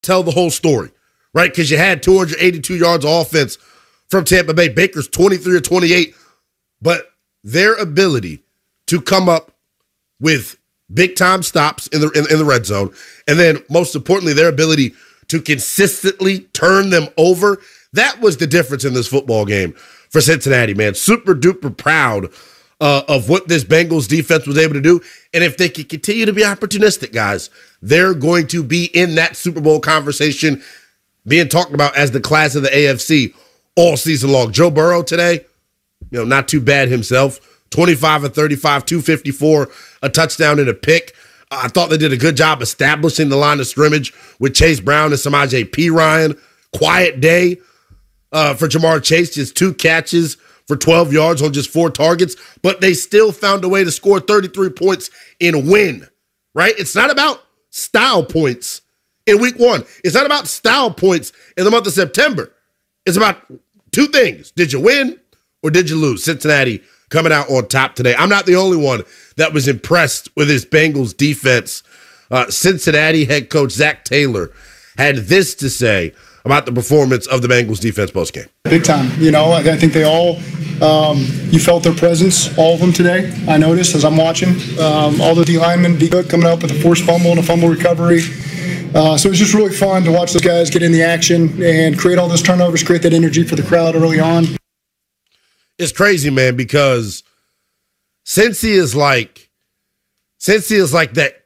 tell the whole story, right? Because you had 282 yards of offense from Tampa Bay. Baker's 23 or 28. But their ability to come up with big-time stops in the red zone, and then, most importantly, their ability to consistently turn them over, that was the difference in this football game for Cincinnati, man. Super-duper proud of what this Bengals defense was able to do. And if they can continue to be opportunistic, guys, they're going to be in that Super Bowl conversation being talked about as the class of the AFC all season long. Joe Burrow today, not too bad himself. 25 of 35, 254, a touchdown and a pick. I thought they did a good job establishing the line of scrimmage with Chase Brown and Samaje Perine. Quiet day for Jamar Chase, just 2 catches for 12 yards on just 4 targets, but they still found a way to score 33 points and win, right? It's not about style points in week 1. It's not about style points in the month of September. It's about 2 things. Did you win or did you lose? Cincinnati coming out on top today. I'm not the only one that was impressed with his Bengals defense. Cincinnati head coach Zach Taylor had this to say about the performance of the Bengals defense postgame. Big time. I think they all, you felt their presence, all of them today, I noticed as I'm watching. All the D-linemen, D-Cook coming up with a forced fumble and a fumble recovery. So it was just really fun to watch those guys get in the action and create all those turnovers, create that energy for the crowd early on. It's crazy, man, because Cincy is like that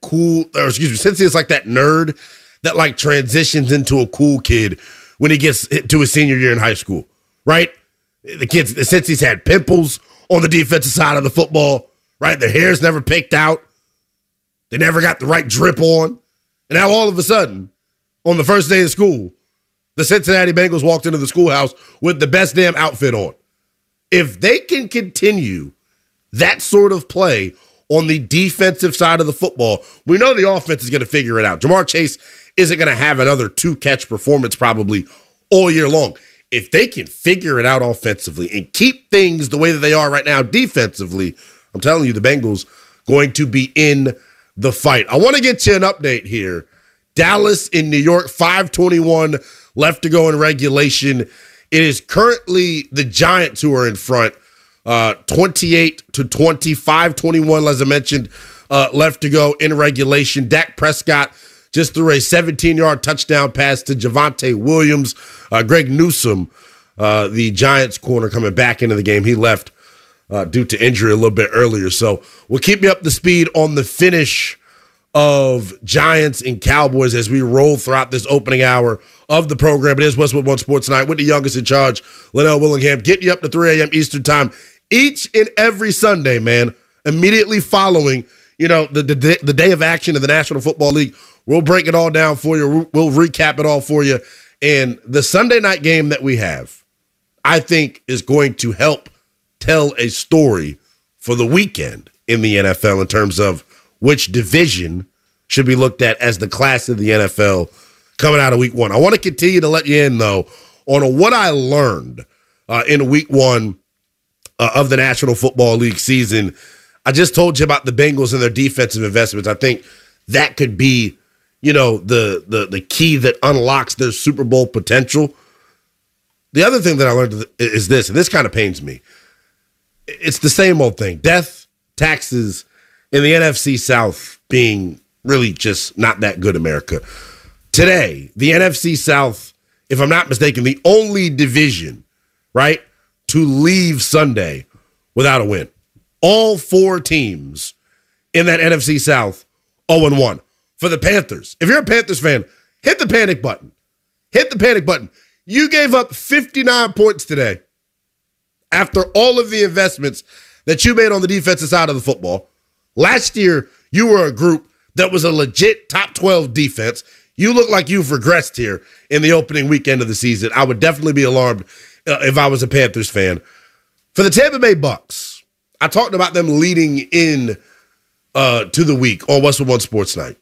nerd that like transitions into a cool kid when he gets to his senior year in high school, right? Cincy's had pimples on the defensive side of the football, right? Their hair's never picked out. They never got the right drip on. And now all of a sudden, on the first day of school, the Cincinnati Bengals walked into the schoolhouse with the best damn outfit on. If they can continue that sort of play on the defensive side of the football, we know the offense is going to figure it out. Jamar Chase isn't going to have another 2-catch performance probably all year long. If they can figure it out offensively and keep things the way that they are right now defensively, I'm telling you, the Bengals going to be in the fight. I want to get you an update here. Dallas in New York, 5:21 left to go in regulation. It is currently the Giants who are in front, 28-20, 5:21, as I mentioned, left to go in regulation. Dak Prescott just threw a 17-yard touchdown pass to Javonte Williams. Greg Newsome, the Giants corner, coming back into the game. He left due to injury a little bit earlier. So we'll keep you up to speed on the finish of Giants and Cowboys as we roll throughout this opening hour of the program. It is Westwood One Sports Night with the youngest in charge, Linnell Willingham, getting you up to 3 a.m. Eastern time each and every Sunday, man. Immediately following, the day of action of the National Football League. We'll break it all down for you. We'll recap it all for you. And the Sunday night game that we have, I think, is going to help tell a story for the weekend in the NFL in terms of which division should be looked at as the class of the NFL coming out of week 1. I want to continue to let you in, though, on what I learned in week 1 of the National Football League season. I just told you about the Bengals and their defensive investments. I think that could be, the key that unlocks their Super Bowl potential. The other thing that I learned is this, and this kind of pains me. It's the same old thing. Death, taxes, and the NFC South being really just not that good, America. Today, the NFC South, if I'm not mistaken, the only division, right, to leave Sunday without a win. All 4 teams in that NFC South 0-1. For the Panthers, if you're a Panthers fan, hit the panic button. Hit the panic button. You gave up 59 points today after all of the investments that you made on the defensive side of the football. Last year, you were a group that was a legit top 12 defense. You look like you've regressed here in the opening weekend of the season. I would definitely be alarmed if I was a Panthers fan. For the Tampa Bay Bucks, I talked about them leading in to the week on Westwood One Sports Night.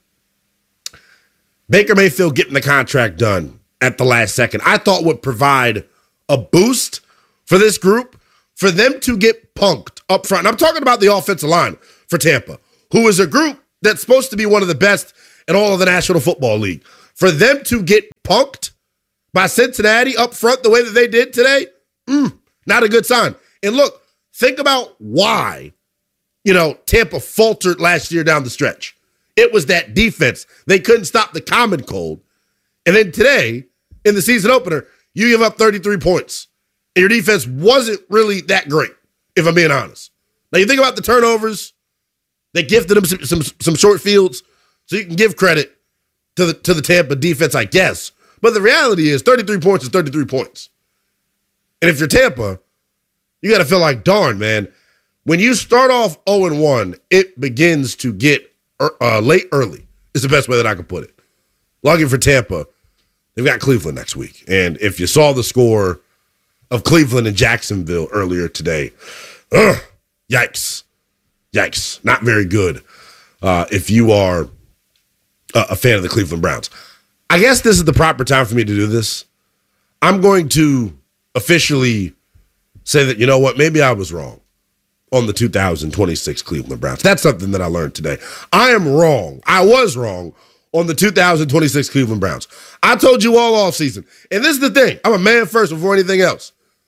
Baker Mayfield getting the contract done at the last second, I thought would provide a boost for this group, for them to get punked up front. And I'm talking about the offensive line for Tampa, who is a group that's supposed to be one of the best in all of the National Football League. For them to get punked by Cincinnati up front the way that they did today, not a good sign. And look, think about why, Tampa faltered last year down the stretch. It was that defense. They couldn't stop the common cold. And then today, in the season opener, you give up 33 points. And your defense wasn't really that great, if I'm being honest. Now, you think about the turnovers. They gifted them some short fields, so you can give credit to the Tampa defense, I guess. But the reality is 33 points is 33 points. And if you're Tampa, you got to feel like, darn, man, when you start off 0-1, it begins to get late early is the best way that I can put it. Lucky for Tampa, they've got Cleveland next week. And if you saw the score of Cleveland and Jacksonville earlier today, yikes. Yikes. Not very good if you are a fan of the Cleveland Browns. I guess this is the proper time for me to do this. I'm going to officially say that, you know what, maybe I was wrong on the 2026 Cleveland Browns. That's something that I learned today. I am wrong. I was wrong on the 2026 Cleveland Browns. I told you all offseason. And this is the thing. I'm a man first before anything else.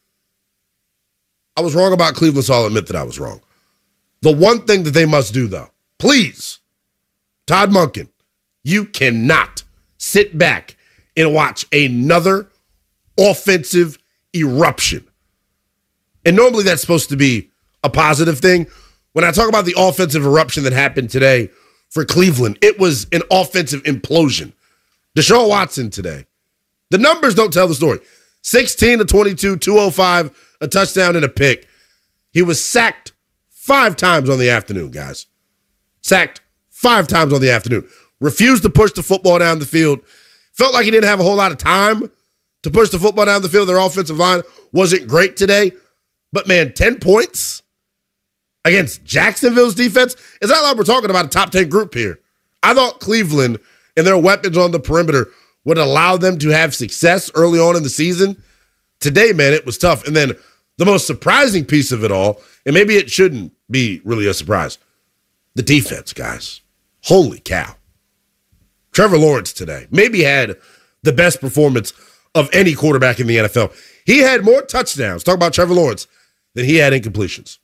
I was wrong about Cleveland, so I'll admit that I was wrong. The one thing that they must do, though, please, Todd Monken, you cannot sit back and watch another offensive eruption. And normally that's supposed to be a positive thing. When I talk about the offensive eruption that happened today for Cleveland, it was an offensive implosion. Deshaun Watson today. The numbers don't tell the story. 16 to 22, 205, a touchdown and a pick. He was sacked 5 times on the afternoon, guys. Sacked 5 times on the afternoon. Refused to push the football down the field. Felt like he didn't have a whole lot of time to push the football down the field. Their offensive line wasn't great today. But, man, 10 points against Jacksonville's defense? It's not like we're talking about a top 10 group here. I thought Cleveland and their weapons on the perimeter would allow them to have success early on in the season. Today, man, it was tough. And then the most surprising piece of it all, and maybe it shouldn't be really a surprise, the defense, guys. Holy cow. Trevor Lawrence today maybe had the best performance of any quarterback in the NFL. He had more touchdowns, talk about Trevor Lawrence, than he had incompletions.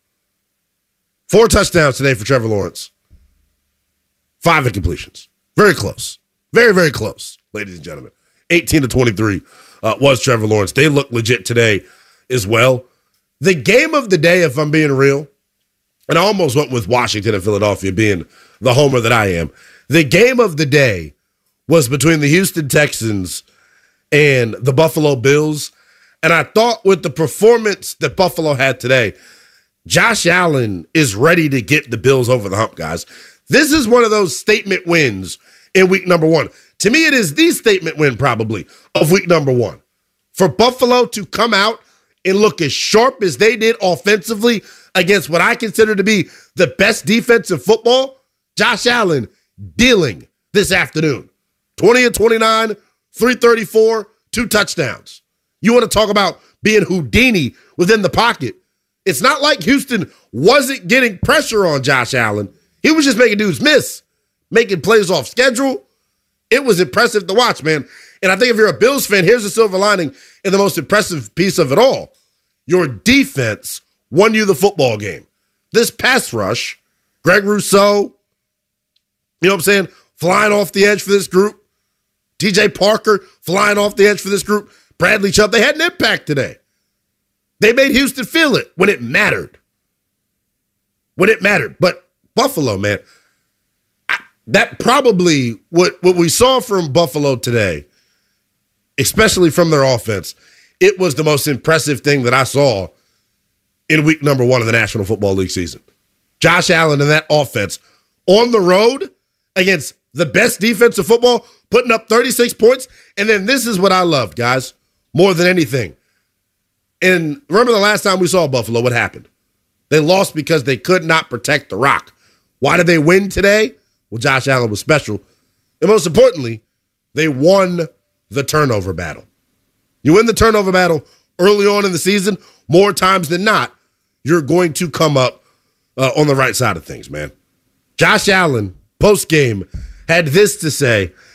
4 touchdowns today for Trevor Lawrence. 5 incompletions. Very close. Very, very close, ladies and gentlemen. 18 to 23 was Trevor Lawrence. They look legit today as well. The game of the day, if I'm being real, and I almost went with Washington and Philadelphia being the homer that I am. The game of the day was between the Houston Texans and the Buffalo Bills. And I thought with the performance that Buffalo had today, Josh Allen is ready to get the Bills over the hump, guys. This is one of those statement wins in week number 1. To me, it is the statement win probably of week number 1. For Buffalo to come out and look as sharp as they did offensively against what I consider to be the best defense in football, Josh Allen dealing this afternoon. 20 and 29, 334, 2 touchdowns. You want to talk about being Houdini within the pocket. It's not like Houston wasn't getting pressure on Josh Allen. He was just making dudes miss, making plays off schedule. It was impressive to watch, man. And I think if you're a Bills fan, here's the silver lining and the most impressive piece of it all. Your defense won you the football game. This pass rush, Greg Rousseau, you know what I'm saying, flying off the edge for this group. TJ Parker flying off the edge for this group. Bradley Chubb, they had an impact today. They made Houston feel it when it mattered. When it mattered. But Buffalo, man, that probably what we saw from Buffalo today, especially from their offense, it was the most impressive thing that I saw in week number 1 of the National Football League season. Josh Allen and that offense on the road against the best defense of football, putting up 36 points. And then this is what I loved, guys, more than anything. And remember the last time we saw Buffalo, what happened? They lost because they could not protect the rock. Why did they win today? Well, Josh Allen was special. And most importantly, they won the turnover battle. You win the turnover battle early on in the season, more times than not, you're going to come up on the right side of things, man. Josh Allen, post-game, had this to say,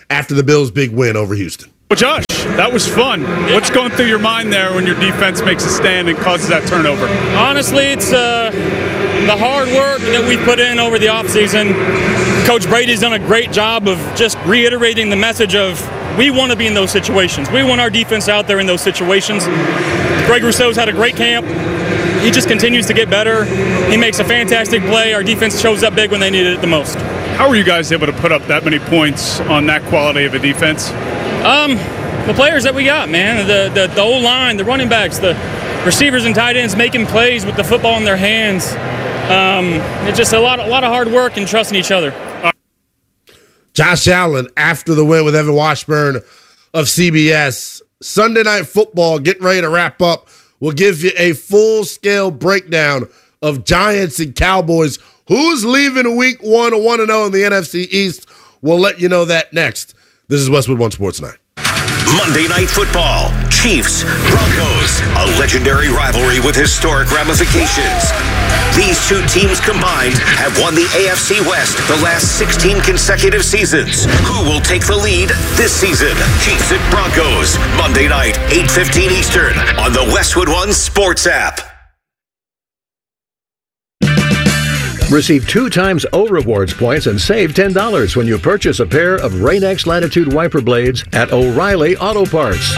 after the Bills' big win over Houston. Well, Josh, that was fun. What's going through your mind there when your defense makes a stand and causes that turnover? Honestly, it's the hard work that we put in over the offseason. Coach Brady's done a great job of just reiterating the message of we want to be in those situations. We want our defense out there in those situations. Greg Rousseau's had a great camp. He just continues to get better. He makes a fantastic play. Our defense shows up big when they needed it the most. How were you guys able to put up that many points on that quality of a defense? The players that we got, man, the O-line, the running backs, the receivers and tight ends making plays with the football in their hands. It's just a lot of hard work and trusting each other. Josh Allen, after the win with Evan Washburn of CBS, Sunday Night Football, getting ready to wrap up. We'll give you a full-scale breakdown of Giants and Cowboys. Who's leaving week 1 1-0 in the NFC East? We'll let you know that next. This is Westwood One Sports Night. Monday Night Football, Chiefs, Broncos, a legendary rivalry with historic ramifications. These two teams combined have won the AFC West the last 16 consecutive seasons. Who will take the lead this season? Chiefs and Broncos, Monday night, 8:15 Eastern on the Westwood One Sports app. Receive 2 times O Rewards points and save $10 when you purchase a pair of Rain-X Latitude wiper blades at O'Reilly Auto Parts.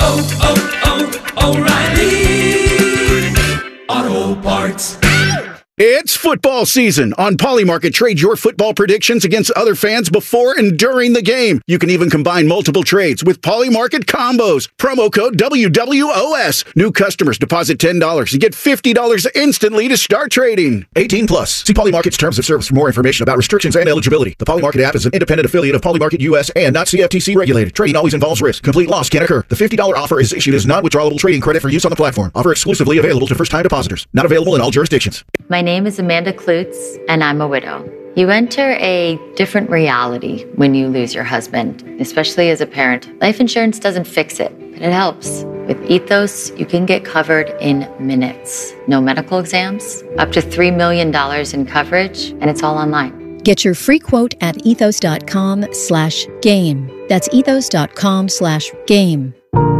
O'Reilly Auto Parts. It's football season. On Polymarket, trade your football predictions against other fans before and during the game. You can even combine multiple trades with Polymarket combos. Promo code WWOS. New customers deposit $10 and get $50 instantly to start trading. 18 plus. See Polymarket's terms of service for more information about restrictions and eligibility. The Polymarket app is an independent affiliate of Polymarket US and not CFTC regulated. Trading always involves risk. Complete loss can occur. The $50 offer is issued as non-withdrawable trading credit for use on the platform. Offer exclusively available to first-time depositors. Not available in all jurisdictions. My name is Amanda Klutz, and I'm a widow. You enter a different reality when you lose your husband, especially as a parent. Life insurance doesn't fix it, but it helps. With Ethos, you can get covered in minutes. No medical exams, up to $3 million in coverage, and it's all online. Get your free quote at ethos.com/game. That's ethos.com/game.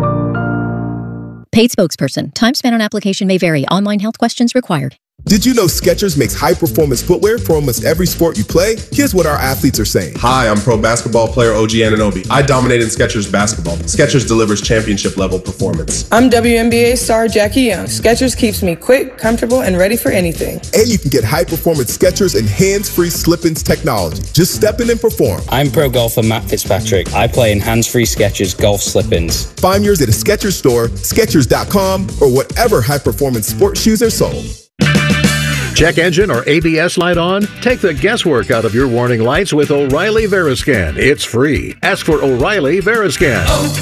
Paid spokesperson. Time spent on application may vary. Online health questions required. Did you know Skechers makes high-performance footwear for almost every sport you play? Here's what our athletes are saying. Hi, I'm pro basketball player OG Anunoby. I dominate in Skechers basketball. Skechers delivers championship-level performance. I'm WNBA star Jackie Young. Skechers keeps me quick, comfortable, and ready for anything. And you can get high-performance Skechers and hands-free slip-ins technology. Just step in and perform. I'm pro golfer Matt Fitzpatrick. I play in hands-free Skechers golf slip-ins. Find yours at a Skechers store, Skechers.com, or whatever high-performance sports shoes are sold. Check engine or ABS light on? Take the guesswork out of your warning lights with O'Reilly Veriscan. It's free. Ask for O'Reilly Veriscan.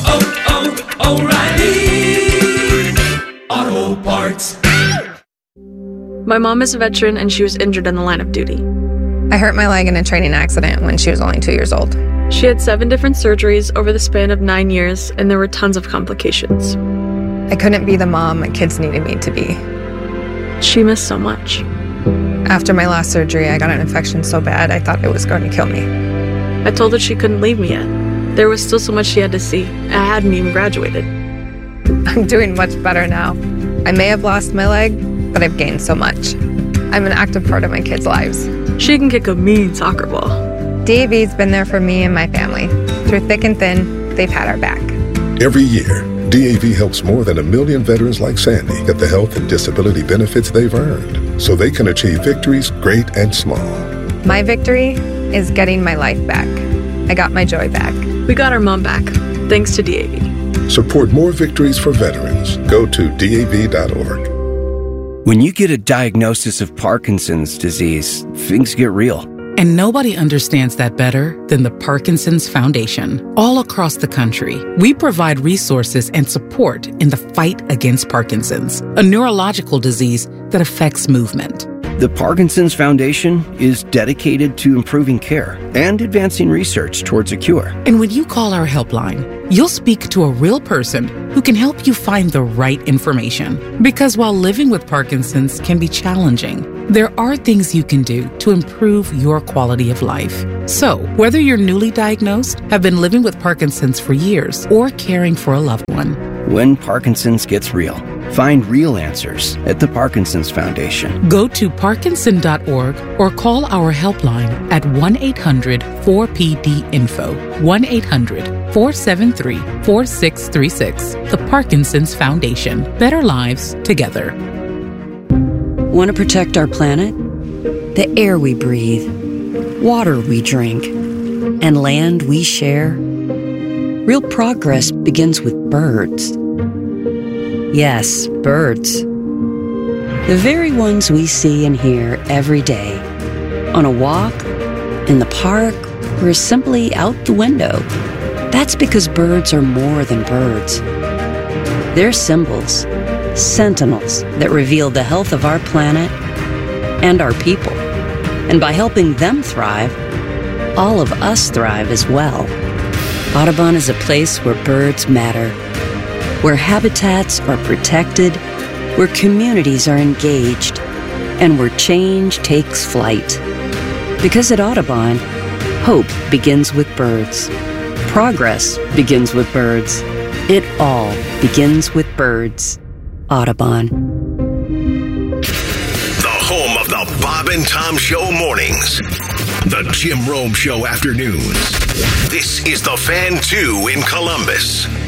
O'Reilly Auto Parts. My mom is a veteran and she was injured in the line of duty. I hurt my leg in a training accident when she was only 2 years old. She had 7 different surgeries over the span of 9 years, and there were tons of complications. I couldn't be the mom my kids needed me to be. She missed so much. After my last surgery, I got an infection so bad I thought it was going to kill me. I told her she couldn't leave me yet. There was still so much she had to see. I hadn't even graduated. I'm doing much better now. I may have lost my leg, but I've gained so much. I'm an active part of my kids' lives. She can kick a mean soccer ball. DAV's been there for me and my family. Through thick and thin, they've had our back. Every year, DAV helps more than 1 million veterans like Sandy get the health and disability benefits they've earned so they can achieve victories great and small. My victory is getting my life back. I got my joy back. We got our mom back, thanks to DAV. Support more victories for veterans. Go to DAV.org. When you get a diagnosis of Parkinson's disease, things get real. And nobody understands that better than the Parkinson's Foundation. All across the country, we provide resources and support in the fight against Parkinson's, a neurological disease that affects movement. The Parkinson's Foundation is dedicated to improving care and advancing research towards a cure. And when you call our helpline, you'll speak to a real person who can help you find the right information. Because while living with Parkinson's can be challenging, there are things you can do to improve your quality of life. So, whether you're newly diagnosed, have been living with Parkinson's for years, or caring for a loved one, when Parkinson's gets real, find real answers at the Parkinson's Foundation. Go to parkinson.org or call our helpline at 1-800-4PD-INFO, 1-800-473-4636. The Parkinson's Foundation. Better lives together. Want to protect our planet? The air we breathe, water we drink, and land we share? Real progress begins with birds. Yes, birds. The very ones we see and hear every day. On a walk, in the park, or simply out the window. That's because birds are more than birds. They're symbols, sentinels that reveal the health of our planet and our people. And by helping them thrive, all of us thrive as well. Audubon is a place where birds matter, where habitats are protected, where communities are engaged, and where change takes flight. Because at Audubon, hope begins with birds. Progress begins with birds. It all begins with birds. Audubon. The home of the Bob and Tom Show mornings. The Jim Rome Show afternoons. This is the Fan 2 in Columbus.